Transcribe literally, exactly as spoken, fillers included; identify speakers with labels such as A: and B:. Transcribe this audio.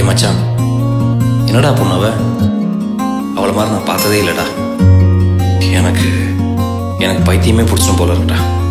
A: மச்சான், என்னடா பொண்ணு அவ? அவளை மாதிரி நான் பார்த்ததே இல்லைடா. எனக்கு எனக்கு பைத்தியமே பிடிச்சிடும் போல இருக்கடா.